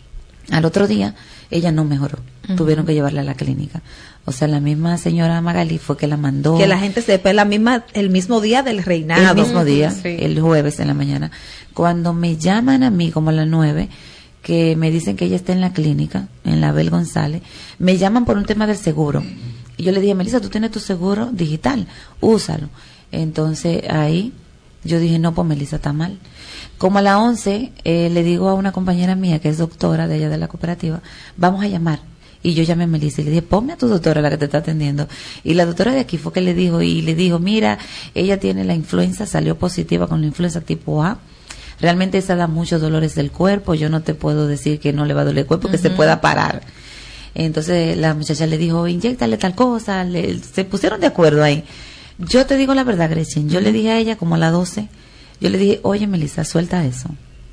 Al otro día, ella no mejoró. Uh-huh. Tuvieron que llevarla a la clínica. O sea, la misma señora Magali fue que la mandó. Que la gente sepa, la misma, el mismo día del reinado. El mismo día, sí. El jueves en la mañana. Cuando me llaman a mí, como a las nueve, que me dicen que ella está en la clínica, en la Abel González, me llaman por un tema del seguro. Y yo le dije, Melissa, tú tienes tu seguro digital, úsalo. Entonces, ahí, yo dije, no, pues Melissa está mal. Como a las once, eh, le digo a una compañera mía, que es doctora de allá de la cooperativa, vamos a llamar. Y yo llamé a Melissa y le dije, ponme a tu doctora, la que te está atendiendo. Y la doctora de aquí fue que le dijo, y le dijo, mira, ella tiene la influenza, salió positiva con la influenza tipo A. Realmente esa da muchos dolores del cuerpo, yo no te puedo decir que no le va a doler el cuerpo, uh-huh. que se pueda parar. Entonces la muchacha le dijo, inyéctale tal cosa, le, se pusieron de acuerdo ahí. Yo te digo la verdad, Gretchen, yo uh-huh. le dije a ella como a las doce, yo le dije, oye Melissa, suelta eso.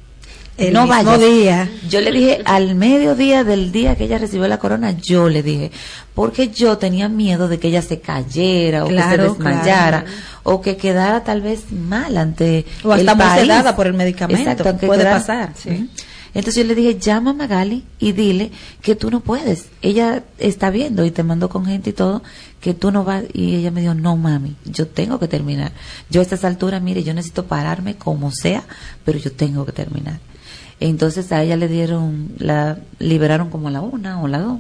El no mismo vayas. día. Yo le dije al mediodía del día que ella recibió la corona, yo le dije, porque yo tenía miedo de que ella se cayera o claro, que se desmayara claro. o que quedara tal vez mal ante o hasta el muy país. sedada por el medicamento. Exacto, puede quedara, pasar. Sí. ¿sí? Entonces yo le dije, llama a Magali y dile que tú no puedes. Ella está viendo y te mandó con gente y todo, que tú no vas. Y ella me dijo, no mami, yo tengo que terminar. Yo a estas alturas, mire, yo necesito pararme como sea, pero yo tengo que terminar. Entonces a ella le dieron, la liberaron como a la una o la dos,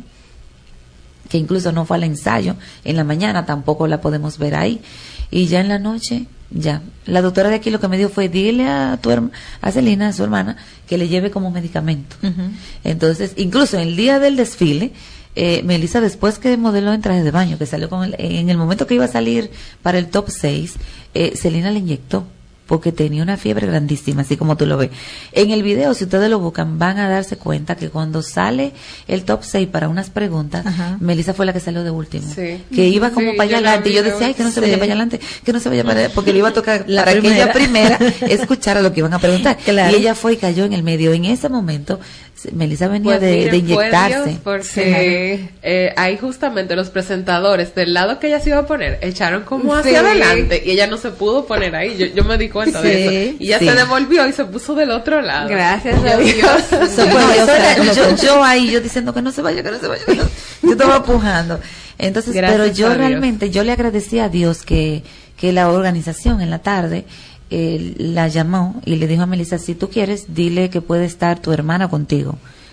que incluso no fue al ensayo, en la mañana tampoco la podemos ver ahí, y ya en la noche, ya, la doctora de aquí lo que me dijo fue, dile a tu herma, a Celina, a su hermana, que le lleve como medicamento. Uh-huh. Entonces, incluso el día del desfile, eh, Melissa después que modeló en traje de baño, que salió con el, en el momento que iba a salir para el top seis, eh, Celina le inyectó, porque tenía una fiebre grandísima, así como tú lo ves. En el video, si ustedes lo buscan, van a darse cuenta que cuando sale el top seis para unas preguntas, ajá. Melissa fue la que salió de último. Sí. Que iba como sí, para allá adelante. Y yo decía, ay, que no se sí. vaya para allá adelante, que no se vaya para allá, porque le iba a tocar la para primera. que ella primera escuchara lo que iban a preguntar. Claro. Y ella fue y cayó en el medio. En ese momento, Melissa venía pues de, miren, de inyectarse. Dios, porque sí. eh, ahí justamente los presentadores del lado que ella se iba a poner echaron como hacia sí. adelante y ella no se pudo poner ahí. Yo, yo me di cuenta sí, de eso. Y ella sí. se devolvió y se puso del otro lado. Gracias a Dios. Dios. No, eso era, yo, yo ahí, yo diciendo que no se vaya, que no se vaya. Que no. Yo estaba pujando. Entonces, gracias pero yo realmente, yo le agradecí a Dios que, que la organización en la tarde eh, la llamó y le dijo a Melissa, si tú quieres, dile que puede estar tu hermana contigo,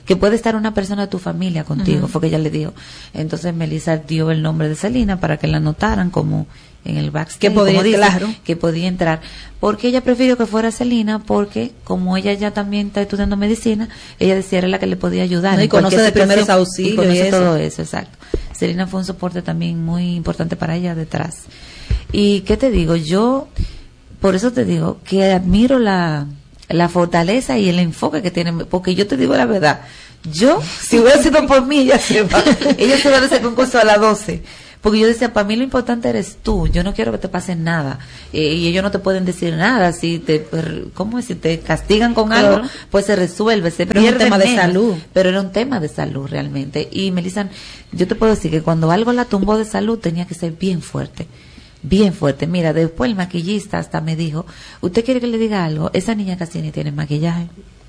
que puede estar una persona de tu familia contigo, uh-huh. fue que ella le dijo. Entonces Melissa dio el nombre de Celina para que la anotaran como en el backstage, que podía, como dice, claro. que podía entrar, porque ella prefirió que fuera Celina, porque como ella ya también está estudiando medicina, ella decía era la que le podía ayudar. No, y conoce de primeros auxilios y conoce y eso. todo eso, exacto. Celina fue un soporte también muy importante para ella detrás. Y qué te digo, yo por eso te digo que admiro la la fortaleza y el enfoque que tiene, porque yo te digo la verdad, yo si hubiera sido por mí ella se va, ella se va de ese concurso a las doce. Porque yo decía, para mí lo importante eres tú, yo no quiero que te pase nada, eh, y ellos no te pueden decir nada, si te, ¿cómo es? Si te castigan con claro. algo, pues se resuelve, se pero pierde es un tema menos, de salud. Pero era un tema de salud realmente, y Melissa, yo te puedo decir que cuando algo la tumbó de salud tenía que ser bien fuerte, bien fuerte. Mira, después el maquillista hasta me dijo, ¿usted quiere que le diga algo? Esa niña casi ni tiene maquillaje.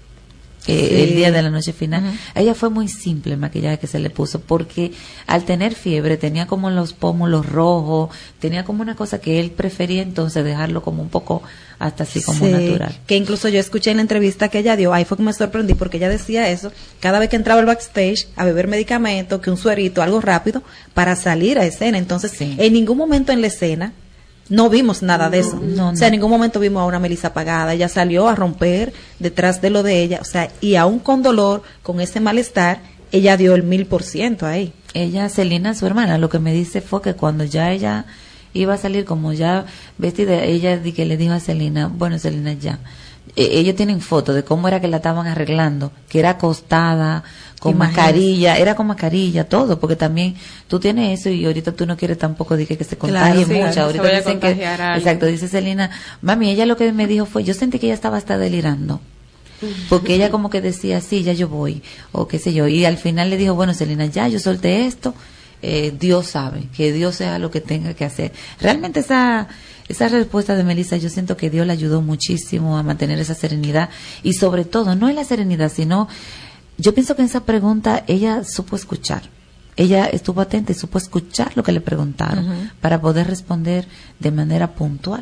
Eh, sí. El día de la noche final, uh-huh. ella fue muy simple el maquillaje que se le puso, porque al tener fiebre tenía como los pómulos rojos, tenía como una cosa que él prefería entonces dejarlo como un poco hasta así como sí, natural. Que incluso yo escuché en la entrevista que ella dio, ahí fue que me sorprendí porque ella decía eso, cada vez que entraba al backstage a beber medicamento, que un suerito, algo rápido para salir a escena. Entonces sí. en ningún momento en la escena no vimos nada de eso, no, no. o sea, en ningún momento vimos a una Melissa apagada, ella salió a romper detrás de lo de ella, o sea, y aún con dolor, con ese malestar, ella dio el mil por ciento ahí. Ella, Celina, su hermana, lo que me dice fue que cuando ya ella iba a salir, como ya vestida, ella di que le dijo a Celina, bueno, Celina, ya, eh, ellos tienen fotos de cómo era que la estaban arreglando, que era acostada, con Imagínate. mascarilla, era con mascarilla, todo, porque también tú tienes eso y ahorita tú no quieres tampoco de que, que se contagie claro, mucho. Sí, ahorita se dicen que, exacto, dice Celina, mami, ella lo que me dijo fue, yo sentí que ella estaba hasta delirando, porque ella como que decía, sí, ya yo voy, o qué sé yo, y al final le dijo, bueno, Celina, ya yo solté esto, eh, Dios sabe, que Dios sea lo que tenga que hacer. Realmente esa esa respuesta de Melissa, yo siento que Dios la ayudó muchísimo a mantener esa serenidad, y sobre todo, no en la serenidad, sino yo pienso que en esa pregunta ella supo escuchar. Ella estuvo atenta y supo escuchar lo que le preguntaron uh-huh. para poder responder de manera puntual.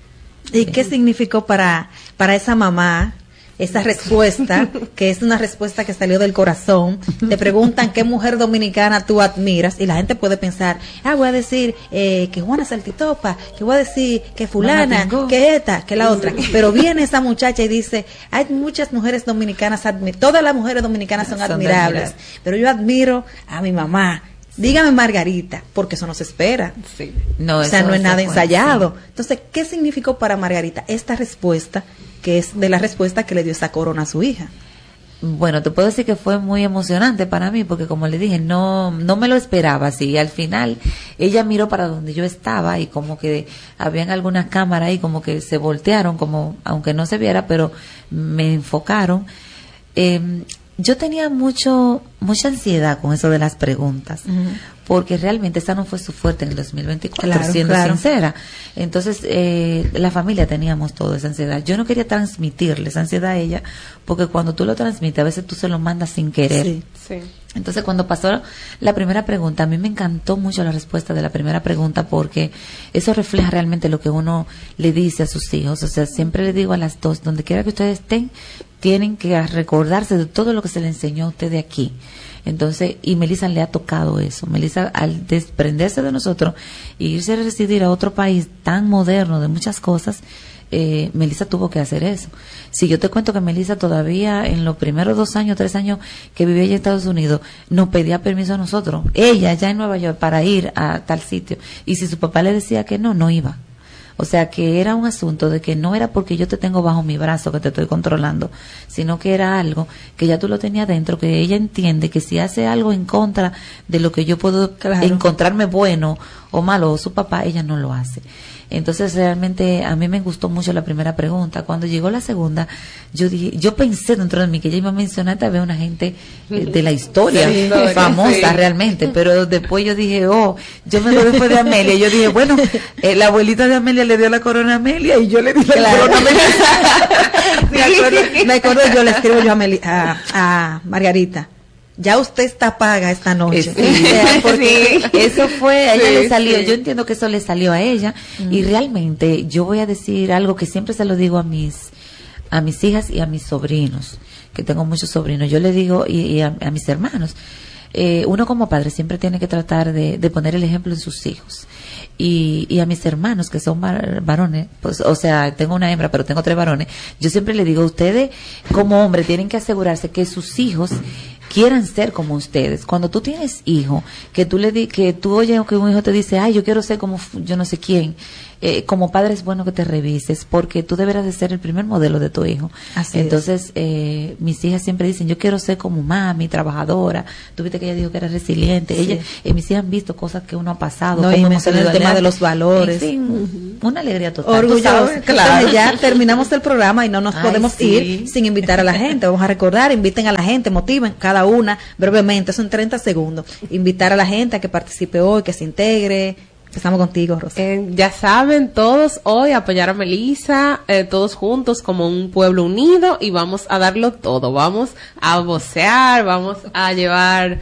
¿Y qué significó para para esa mamá esa respuesta, que es una respuesta que salió del corazón? Te preguntan qué mujer dominicana tú admiras y la gente puede pensar, ah, voy a decir eh, que Juana Saltitopa, que voy a decir que fulana, que esta, que la otra. Pero viene esa muchacha y dice, hay muchas mujeres dominicanas, admi- todas las mujeres dominicanas son, son admirables, pero yo admiro a mi mamá. Dígame Margarita, porque eso no se espera. Sí. No, o sea, no es nada ensayado. Sí. Entonces, ¿qué significó para Margarita esta respuesta, que es de la respuesta que le dio esa corona a su hija? Bueno, te puedo decir que fue muy emocionante para mí, porque como le dije, no no me lo esperaba así. Y al final, ella miró para donde yo estaba y como que habían algunas cámaras ahí, como que se voltearon, como aunque no se viera, pero me enfocaron. Eh, Yo tenía mucho mucha ansiedad con eso de las preguntas, uh-huh. porque realmente esa no fue su fuerte en el dos mil veinticuatro, claro, siendo claro. sincera. Entonces, eh, la familia teníamos toda esa ansiedad. Yo no quería transmitirle esa ansiedad a ella, porque cuando tú lo transmites, a veces tú se lo mandas sin querer. Sí, sí. Entonces, cuando pasó la primera pregunta, a mí me encantó mucho la respuesta de la primera pregunta, porque eso refleja realmente lo que uno le dice a sus hijos. O sea, siempre le digo a las dos, donde quiera que ustedes estén, tienen que recordarse de todo lo que se le enseñó a usted de aquí. Entonces, y Melissa le ha tocado eso. Melissa, al desprenderse de nosotros e irse a residir a otro país tan moderno de muchas cosas, eh, Melissa tuvo que hacer eso. Si yo te cuento que Melissa todavía en los primeros dos años, tres años que vivía allá en Estados Unidos, nos pedía permiso a nosotros, ella ya en Nueva York, para ir a tal sitio. Y si su papá le decía que no, no iba. O sea, que era un asunto de que no era porque yo te tengo bajo mi brazo que te estoy controlando, sino que era algo que ya tú lo tenías dentro, que ella entiende que si hace algo en contra de lo que yo puedo claro. encontrarme bueno o malo, o su papá, ella no lo hace. Entonces, realmente, a mí me gustó mucho la primera pregunta. Cuando llegó la segunda, yo dije, yo pensé dentro de mí que ella iba a mencionar tal vez una gente eh, de la historia, sí, famosa sí. realmente, pero después yo dije, oh, yo me lo después de Amelia, y yo dije, bueno, eh, la abuelita de Amelia le dio la corona a Amelia y yo le di la claro. corona a Amelia. me, acuerdo, me acuerdo, yo le escribo yo a, Meli, a, a Margarita, ya usted está paga esta noche. Sí, porque sí. eso fue, a ella sí, le salió, sí. yo entiendo que eso le salió a ella, mm. y realmente yo voy a decir algo que siempre se lo digo a mis a mis hijas y a mis sobrinos, que tengo muchos sobrinos, yo le digo, y, y a, a mis hermanos, eh, uno como padre siempre tiene que tratar de, de poner el ejemplo en sus hijos. Y, y a mis hermanos que son var, varones, pues, o sea, tengo una hembra, pero tengo tres varones, yo siempre le digo, ustedes como hombres tienen que asegurarse que sus hijos quieran ser como ustedes. Cuando tú tienes hijo, que tú le di, que tú oyes que un hijo te dice, ay, yo quiero ser como yo no sé quién, eh, como padre es bueno que te revises, porque tú deberás de ser el primer modelo de tu hijo. Así Entonces, eh, mis hijas siempre dicen, yo quiero ser como mami, trabajadora. Tú viste que ella dijo que era resiliente. Sí. Ella, eh, mis hijas han visto cosas que uno ha pasado. No, y mencioné el tema de los valores. En fin, uh-huh. Una alegría total. Orgulloso. Claro. Entonces, ya terminamos el programa y no nos Ay, podemos sí. ir sin invitar a la gente. Vamos a recordar, inviten a la gente, motiven cada una brevemente, son treinta segundos. Invitar a la gente a que participe hoy, que se integre. Empezamos contigo, Rosa. Eh, ya saben, todos hoy apoyar a Melissa, eh, todos juntos como un pueblo unido, y vamos a darlo todo. Vamos a vocear, vamos a llevar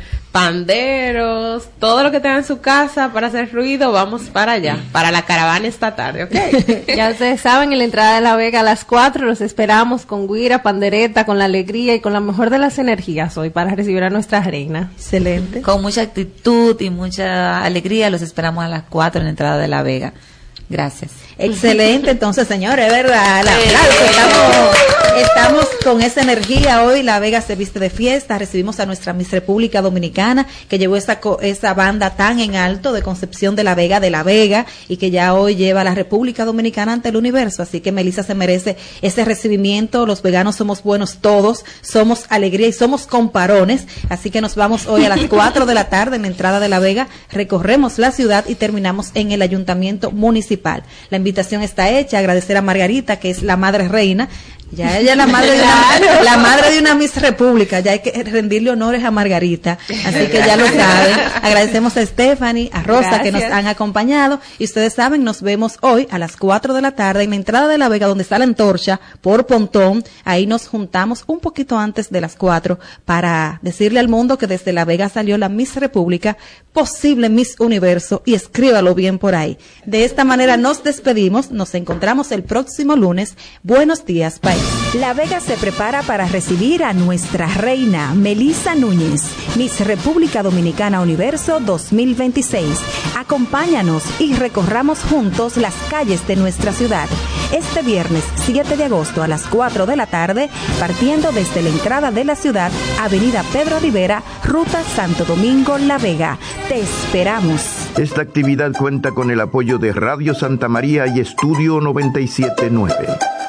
panderos, todo lo que tenga en su casa para hacer ruido, vamos para allá, para la caravana esta tarde, ¿ok? Ya ustedes saben, en la entrada de La Vega a las cuatro los esperamos con guira, pandereta, con la alegría y con la mejor de las energías hoy para recibir a nuestra reina. Excelente. Con mucha actitud y mucha alegría los esperamos a las cuatro en la entrada de La Vega. Gracias. Excelente, entonces, señores, ¿verdad? La, estamos, estamos con esa energía hoy. La Vega se viste de fiesta. Recibimos a nuestra Miss República Dominicana, que llevó esa, esa banda tan en alto de Concepción de La Vega, de La Vega, y que ya hoy lleva a la República Dominicana ante el universo. Así que Melissa se merece ese recibimiento. Los veganos somos buenos todos, somos alegría y somos comparones. Así que nos vamos hoy a las cuatro de la tarde en la entrada de La Vega. Recorremos la ciudad y terminamos en el Ayuntamiento Municipal. La invitación está hecha. Agradecer a Margarita, que es la madre reina. Ya ella es la madre de una, la madre de una Miss República. Ya hay que rendirle honores a Margarita. Así que ya lo saben. Agradecemos a Stephanie, a Rosa, Gracias. Que nos han acompañado. Y ustedes saben, nos vemos hoy a las cuatro de la tarde en la entrada de La Vega, donde está la antorcha, por Pontón. Ahí nos juntamos un poquito antes de las cuatro para decirle al mundo que desde La Vega salió la Miss República, posible Miss Universo, y escríbalo bien por ahí. De esta manera nos despedimos. Nos encontramos el próximo lunes. Buenos días, país. La Vega se prepara para recibir a nuestra reina, Melissa Núñez, Miss República Dominicana Universo dos mil veintiséis. Acompáñanos y recorramos juntos las calles de nuestra ciudad. Este viernes siete de agosto a las cuatro de la tarde, partiendo desde la entrada de la ciudad, Avenida Pedro Rivera, Ruta Santo Domingo, La Vega. Te esperamos. Esta actividad cuenta con el apoyo de Radio Santa María y Estudio noventa y siete punto nueve.